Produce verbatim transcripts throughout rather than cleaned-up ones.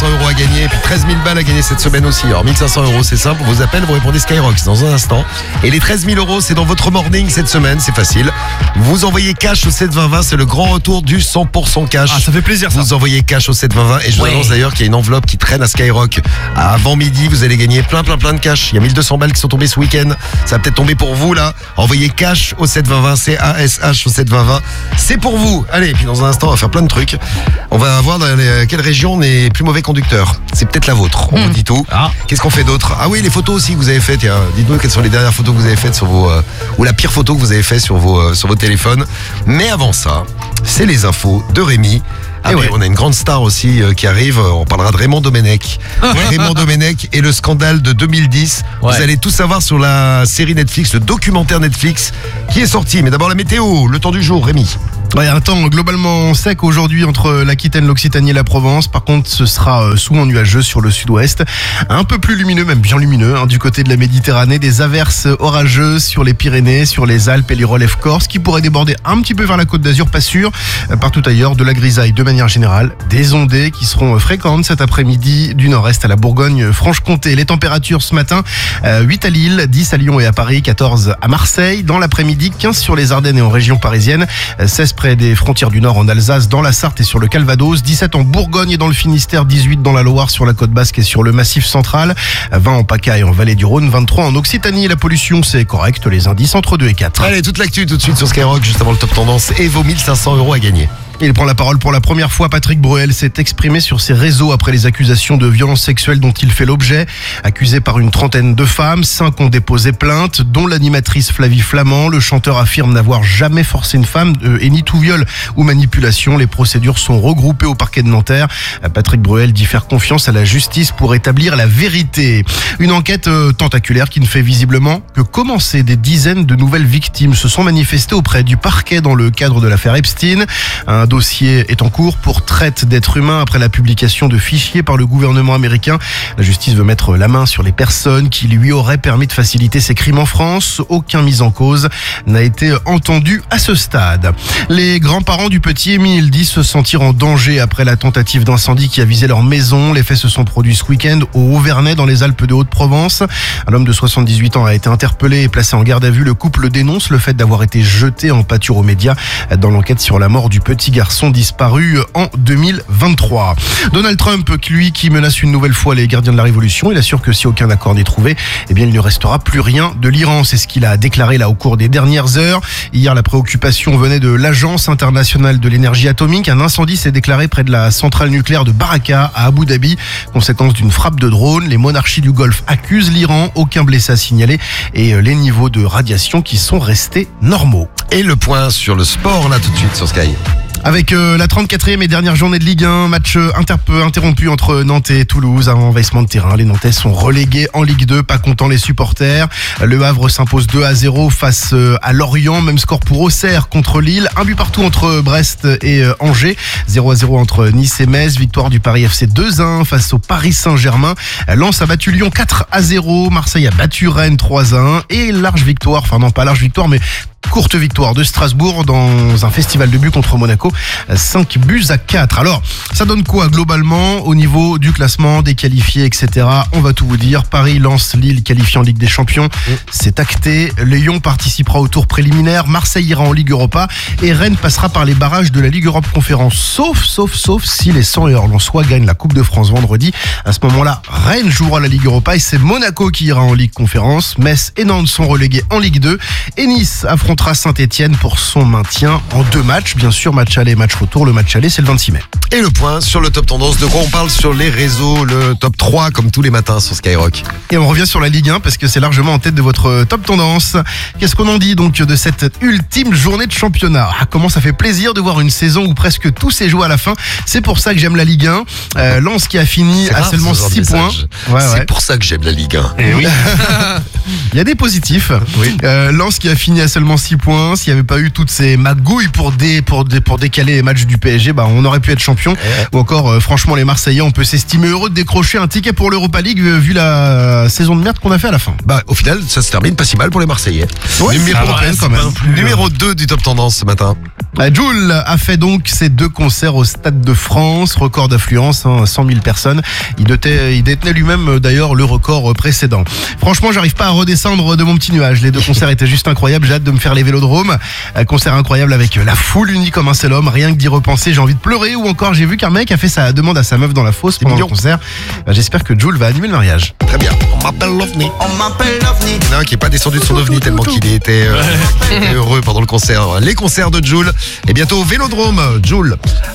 euros à gagner. Et puis treize mille balles à gagner cette semaine aussi. Alors mille cinq cents euros, c'est simple. Vous appelez, vous répondez Skyrock dans un instant. Et les treize mille euros, c'est dans votre morning cette semaine. C'est facile. Vous envoyez cash au sept vingt vingt. C'est le grand retour du cent pour cent cash. Ah, ça fait plaisir ça. Vous envoyez cash au sept vingt vingt. Et je vous Ouais. annonce d'ailleurs qu'il y a une enveloppe qui traîne à Skyrock. Avant midi, vous allez gagner plein, plein, plein de cash. Il y a mille deux cents balles qui sont tombées ce week-end. Ça va peut-être tomber pour vous là. Envoyez cash au sept vingt vingt. C A S H au sept vingt vingt. C'est pour vous. Allez, et puis dans un instant, on va faire plein de trucs. On va voir dans les- quelle région on est plus mauvais conducteur. C'est peut-être la vôtre. On vous dit tout. Ah. Qu'est-ce qu'on fait d'autre? Ah oui, les photos aussi que vous avez faites. Tiens, dites-nous quelles sont les dernières photos que vous avez faites sur vos euh, ou la pire photo que vous avez fait sur vos euh, sur vos téléphones. Mais avant ça, c'est les infos de Rémi. Ah Et oui, ouais. on a une grande star aussi euh, qui arrive. On parlera de Raymond Domenech. Raymond Domenech et le scandale de deux mille dix. Ouais. Vous allez tout savoir sur la série Netflix, le documentaire Netflix qui est sorti. Mais d'abord la météo, le temps du jour, Rémi. Ouais, un temps globalement sec aujourd'hui entre l'Aquitaine, l'Occitanie et la Provence. Par contre, ce sera euh, souvent nuageux sur le sud-ouest. Un peu plus lumineux, même bien lumineux, hein, du côté de la Méditerranée. Des averses orageuses sur les Pyrénées, sur les Alpes et les relèves corses qui pourraient déborder un petit peu vers la Côte d'Azur, pas sûr. Euh, Partout ailleurs, de la grisaille de manière générale. Des ondées qui seront euh, fréquentes cet après-midi du nord-est à la Bourgogne-Franche-Comté. Les températures ce matin, euh, huit à Lille, dix à Lyon et à Paris, quatorze à Marseille. Dans l'après-midi, quinze sur les Ardennes et en région parisienne, euh, seize près des frontières du Nord en Alsace, dans la Sarthe et sur le Calvados, dix-sept en Bourgogne et dans le Finistère, dix-huit dans la Loire, sur la côte basque et sur le Massif central, vingt en PACA et en Vallée du Rhône, vingt-trois en Occitanie. La pollution, c'est correct, les indices entre deux et quatre. Allez, toute l'actu tout de suite sur Skyrock, juste avant le top tendance et vos mille cinq cents euros à gagner. Il prend la parole pour la première fois. Patrick Bruel s'est exprimé sur ses réseaux après les accusations de violences sexuelles dont il fait l'objet. Accusé par une trentaine de femmes, cinq ont déposé plainte, dont l'animatrice Flavie Flamand. Le chanteur affirme n'avoir jamais forcé une femme euh, et ni tout viol ou manipulation. Les procédures sont regroupées au parquet de Nanterre. Patrick Bruel dit faire confiance à la justice pour établir la vérité. Une enquête euh, tentaculaire qui ne fait visiblement que commencer. Des dizaines de nouvelles victimes se sont manifestées auprès du parquet dans le cadre de l'affaire Epstein. Un dossier est en cours pour traite d'êtres humains après la publication de fichiers par le gouvernement américain. La justice veut mettre la main sur les personnes qui lui auraient permis de faciliter ses crimes en France. Aucun mis en cause n'a été entendu à ce stade. Les grands-parents du petit Émile disent se sentir en danger après la tentative d'incendie qui a visé leur maison. Les faits se sont produits ce week-end au Auvernais dans les Alpes de Haute-Provence. Un homme de soixante-dix-huit ans a été interpellé et placé en garde à vue. Le couple dénonce le fait d'avoir été jeté en pâture aux médias dans l'enquête sur la mort du petit garçon disparu en deux mille vingt-trois. Donald Trump, lui, qui menace une nouvelle fois les gardiens de la révolution, il assure que si aucun accord n'est trouvé, eh bien, il ne restera plus rien de l'Iran. C'est ce qu'il a déclaré là au cours des dernières heures. Hier, la préoccupation venait de l'Agence internationale de l'énergie atomique. Un incendie s'est déclaré près de la centrale nucléaire de Baraka à Abu Dhabi, conséquence d'une frappe de drone. Les monarchies du Golfe accusent l'Iran, aucun blessé à signaler et les niveaux de radiation qui sont restés normaux. Et le point sur le sport là tout de suite sur Sky. Avec euh, la trente-quatrième et dernière journée de Ligue un, match euh, interp- interrompu entre Nantes et Toulouse, un envahissement de terrain. Les Nantais sont relégués en Ligue deux, pas contents les supporters. Le Havre s'impose deux à zéro face euh, à Lorient, même score pour Auxerre contre Lille. Un but partout entre Brest et euh, Angers, zéro à zéro entre Nice et Metz. Victoire du Paris F C deux à un face au Paris Saint-Germain. Lens a battu Lyon quatre à zéro, Marseille a battu Rennes trois à un et large victoire, enfin non pas large victoire mais courte victoire de Strasbourg dans un festival de buts contre Monaco, cinq buts à quatre. Alors, ça donne quoi globalement au niveau du classement, des qualifiés, et cetera. On va tout vous dire. Paris lance Lille qualifié en Ligue des Champions. C'est acté. Lyon participera au tour préliminaire. Marseille ira en Ligue Europa. Et Rennes passera par les barrages de la Ligue Europe Conférence. Sauf, sauf, sauf si les cent et Orlensois gagnent la Coupe de France vendredi. À ce moment-là, Rennes jouera la Ligue Europa et c'est Monaco qui ira en Ligue Conférence. Metz et Nantes sont relégués en Ligue deux. Et Nice affrontera Saint-Etienne pour son maintien en deux matchs. Bien sûr, match aller, match retour. Le match aller, c'est le vingt-six mai. Et le point sur le top tendance. De quoi on parle sur les réseaux, le top trois comme tous les matins sur Skyrock. Et on revient sur la Ligue un parce que c'est largement en tête de votre top tendance. Qu'est-ce qu'on en dit donc de cette ultime journée de championnat? Ah, comment ça fait plaisir de voir une saison où presque tout s'est joué à la fin. C'est pour ça que j'aime la Ligue un. Euh, Lens qui a fini C'est à grave, seulement ce genre de six points. message. Ouais, C'est ouais. pour ça que j'aime la Ligue un. Et oui. Il y a des positifs. Oui. Euh, Lens qui a fini à seulement six points. S'il n'y avait pas eu toutes ces magouilles pour, dé, pour, dé, pour décaler les matchs du P S G, bah, on aurait pu être champion. Ouais. Ou encore, euh, franchement, les Marseillais, on peut s'estimer heureux de décrocher un ticket pour l'Europa League euh, vu la saison de merde qu'on a fait à la fin. Bah, au final, ça se termine pas si mal pour les Marseillais. Ouais, numéro, ça va, deux, quand même. numéro deux du top tendance ce matin. Euh, Jul a fait donc ses deux concerts au Stade de France, record d'affluence, hein, cent mille personnes. Il détenait, il détenait lui-même euh, d'ailleurs le record euh, précédent. Franchement, j'arrive pas à redescendre de mon petit nuage. Les deux concerts étaient juste incroyables. J'ai hâte de me faire les vélodromes. Un concert incroyable avec euh, la foule unie comme un seul homme. Rien que d'y repenser, j'ai envie de pleurer. Ou encore, j'ai vu qu'un mec a fait sa demande à sa meuf dans la fosse pendant le concert. Bah, j'espère que Jul va animer le mariage. Très bien. On m'appelle l'OVNI. On m'appelle l'OVNI. Il y en a un qui est pas descendu de son ovni tellement qu'il était, euh, qu'il était heureux pendant le concert. Les concerts de Jul. Et bientôt au Vélodrome, Jul.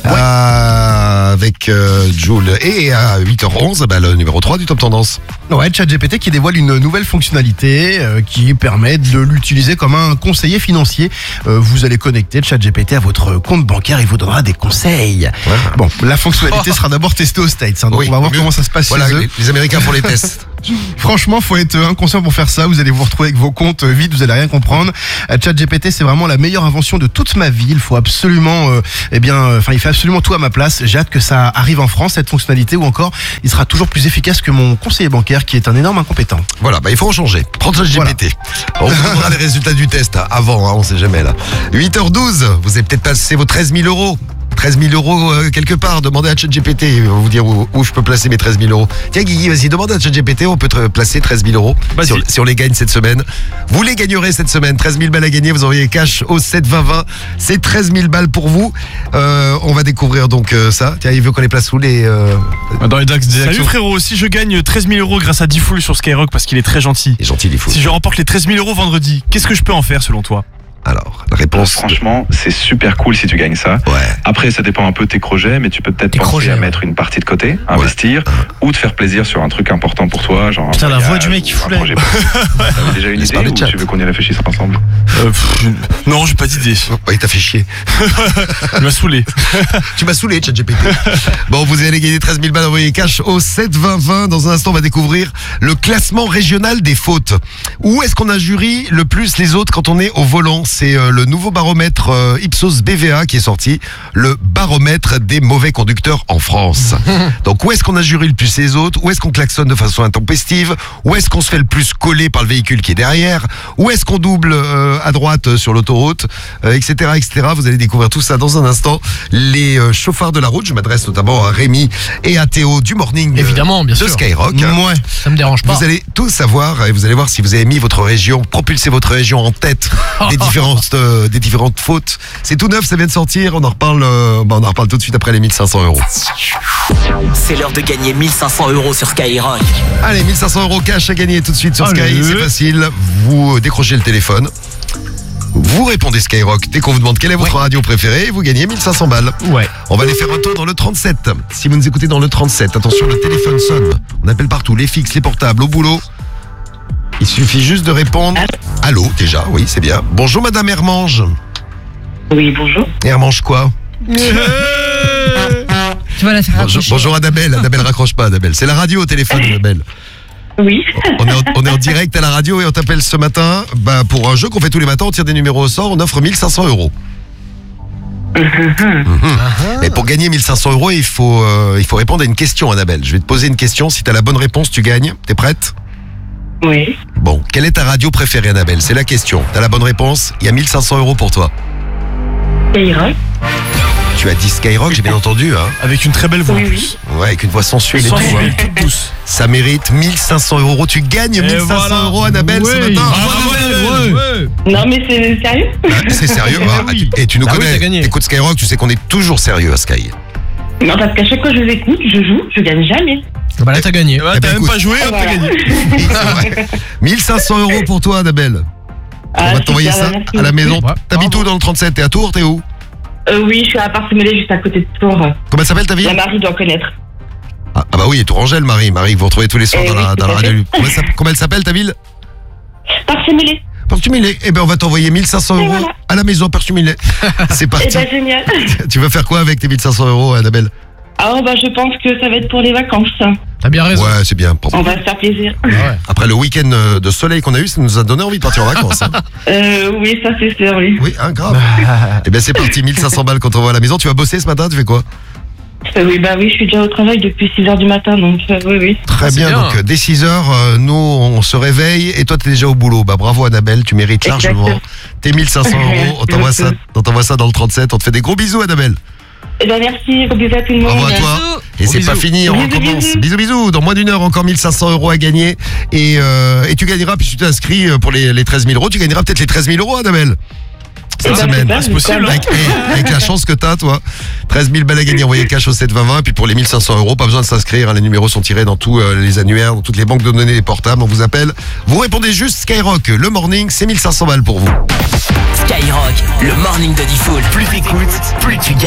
Euh, avec euh, Jul. Et à huit heures onze, bah, le numéro trois du top tendance. Ouais, ChatGPT qui dévoile une nouvelle fonctionnalité euh, qui permet de l'utiliser comme un conseiller financier. Euh, vous allez connecter ChatGPT à votre compte bancaire, il vous donnera des conseils. Ouais. Bon, la fonctionnalité sera d'abord testée aux States, hein, donc Oui, on va voir mieux. comment ça se passe Voilà, chez eux. les, les Américains font les tests. Franchement, faut être inconscient pour faire ça. Vous allez vous retrouver avec vos comptes vides, vous allez rien comprendre. Euh, ChatGPT, c'est vraiment la meilleure invention de toute ma vie. Il faut absolument, euh, eh bien, enfin, il fait absolument tout à ma place. J'ai hâte que ça arrive en France, cette fonctionnalité, ou encore, il sera toujours plus efficace que mon conseiller bancaire, qui est un énorme incompétent. Voilà, bah il faut en changer. Prendre ChatGPT. On vous donnera les résultats du test hein, avant, hein, on sait jamais là. huit heures douze, vous avez peut-être passé vos treize mille euros. treize mille euros euh, quelque part, demandez à ChatGPT, il va vous dire où, où je peux placer mes treize mille euros. Tiens Guigui, vas-y, demande à ChatGPT, on peut te placer treize mille euros si on, si on les gagne cette semaine. Vous les gagnerez cette semaine, treize mille balles à gagner, vous envoyez cash au sept vingt vingt, c'est treize mille balles pour vous. Euh, on va découvrir donc euh, ça. Tiens, il veut qu'on les place où les... Euh... Dans les dax des Salut frérot, si je gagne treize mille euros grâce à Diffoul sur Skyrock parce qu'il est très gentil. Il est gentil, il est fou. Si je remporte les treize mille euros vendredi, qu'est-ce que je peux en faire selon toi? Alors, la réponse... Franchement, c'est super cool si tu gagnes ça. Ouais. Après, ça dépend un peu de tes projets, mais tu peux peut-être Tes penser projets, à ouais. mettre une partie de côté, investir, ou te faire plaisir sur un truc important pour toi, genre Putain, un la voyage voix du mec, il ou fout un la- projet. T'avais déjà une Laisse idée parler ou chat. tu veux qu'on y réfléchisse ensemble? euh, pff, Non, j'ai pas d'idée. Oh, il t'a fait chier. Il m'a saoulé. Tu m'as saoulé, ChatGPT. Bon, vous allez gagner treize mille balles envoyées cash au sept vingt vingt. Dans un instant, on va découvrir le classement régional des fautes. Où est-ce qu'on injurie le plus les autres quand on est au volant? C'est euh, le nouveau baromètre euh, Ipsos B V A qui est sorti, le baromètre des mauvais conducteurs en France. Donc, où est-ce qu'on injurie le plus les autres? Où est-ce qu'on klaxonne de façon intempestive? Où est-ce qu'on se fait le plus coller par le véhicule qui est derrière? Où est-ce qu'on double euh, à droite euh, sur l'autoroute, euh, et cetera, et cetera. Vous allez découvrir tout ça dans un instant. Les euh, chauffards de la route, je m'adresse notamment à Rémi et à Théo du Morning euh, Évidemment, bien de sûr. Skyrock. Ouais. Ça me dérange pas. Vous allez tout savoir et vous allez voir si vous avez mis votre région, propulsé votre région en tête des différentes, euh, des différentes fautes. C'est tout neuf, ça vient de sortir. On en reparle, euh, bah, on en reparle tout de suite après les mille cinq cents euros. C'est l'heure de gagner mille cinq cents euros sur Skyrock. Allez, mille cinq cents euros cash à gagner tout de suite sur Sky. Allez. C'est facile. Vous euh, décrochez le téléphone. Vous répondez Skyrock dès qu'on vous demande quelle est votre radio préférée et vous gagnez mille cinq cents balles. Ouais. On va aller faire un tour dans le trente-sept. Si vous nous écoutez dans le trente-sept, attention, le téléphone sonne. On appelle partout, les fixes, les portables, au boulot. Il suffit juste de répondre. Allô, déjà, oui, c'est bien. Bonjour Madame Hermange. Oui, bonjour. Hermange quoi? Tu vas la faire Bonjour, raccrocher. bonjour Adabelle. Adabelle, raccroche pas Adabelle. C'est la radio au téléphone Adabelle. Oui. On est, en, on est en direct à la radio et on t'appelle ce matin bah, pour un jeu qu'on fait tous les matins. On tire des numéros au sort, on offre mille cinq cents euros. Mhm. Mais pour gagner mille cinq cents euros, il faut, euh, il faut répondre à une question, Annabelle. Je vais te poser une question. Si tu as la bonne réponse, tu gagnes. T'es prête? Oui. Bon, quelle est ta radio préférée, Annabelle? C'est la question. T'as la bonne réponse, il y a mille cinq cents euros pour toi. Skyrock. Tu as dit Skyrock, j'ai bien entendu, hein? Avec une très belle voix en Oui, plus. Ouais, avec une voix sensuelle et tout. Sensuelle, hein. toute douce. Ça mérite mille cinq cents euros. Tu gagnes mille cinq cents voilà. euros, Annabelle, ce Ouais. matin. Bravo, Annabelle, ouais. Non, mais c'est sérieux? Bah, c'est sérieux. Eh Ah, oui. tu- Et tu nous Ah oui, connais. t'as gagné. Écoute Skyrock, tu sais qu'on est toujours sérieux à Sky. Non, parce qu'à chaque fois que je vous écoute, je joue, je gagne jamais. Bah là, t'as gagné. Ouais, Eh ben, t'as même écoute. pas joué, hop, t'as Voilà. gagné. C'est vrai. mille cinq cents euros pour toi, Annabelle. Ah, On va t'envoyer super, ça merci à la beaucoup. maison. Ouais, T'habites bravo. où dans le trente-sept? T'es à Tours? T'es où? Euh, oui, je suis à Parsemelé, juste à côté de Tours. Comment elle s'appelle ta ville? La Marie doit connaître. Ah ah bah oui, Tourangelle, Marie. Marie, que vous retrouvez tous les soirs Eh dans, la, oui, dans la tout à fait. radio. Comment elle s'appelle- Comment elle s'appelle ta ville? Parsemelé. Partumilé. Eh ben on va t'envoyer mille cinq cents Et euros voilà. à la maison, Partumilé. C'est Eh parti. ben, génial. Tu vas faire quoi avec tes mille cinq cents euros, Annabelle? Ah, bah, je pense que ça va être pour les vacances. T'as bien raison. Ouais, c'est bien. On va se faire plaisir. Ah ouais. Après le week-end euh, de soleil qu'on a eu, ça nous a donné envie de partir en vacances. Hein. Euh, oui, ça c'est sûr, oui. Oui, hein, grave. Eh bien, c'est parti, mille cinq cents balles quand on va à la maison. Tu vas bosser ce matin, tu fais quoi? Euh, oui, bah oui, je suis déjà au travail depuis six heures du matin, donc euh, oui, oui. Très Ah, c'est bien, bien. donc euh, dès six heures, euh, nous on se réveille et toi t'es déjà au boulot. Bah bravo Annabelle, tu mérites largement Exactement. tes mille cinq cents euros. On t'envoie ça, on t'envoie ça dans le trente-sept. On te fait des gros bisous Annabelle. Eh ben merci, gros bisous à tout le monde. Bravo à toi. Et Gros c'est pas bisous. fini, on Bisous, recommence. bisous. Bisous bisous. Dans moins d'une heure, encore mille cinq cents euros à gagner. Et, euh, et tu gagneras, puis tu t'inscris pour les, les treize mille euros, tu gagneras peut-être les treize mille euros Annabelle. Eh Cette ben, semaine. super, c'est possible, super. Avec, eh, avec la chance que t'as, toi. treize mille balles à gagner, envoyez cash au sept vingt vingt. Et puis pour les mille cinq cents euros, pas besoin de s'inscrire. hein, Les numéros sont tirés dans tous euh, les annuaires, dans toutes les banques de données, les portables. On vous appelle. Vous répondez juste Skyrock. Le morning, c'est mille cinq cents balles pour vous. Skyrock, le morning de Diffoul. Plus t'écoutes, plus tu gagnes.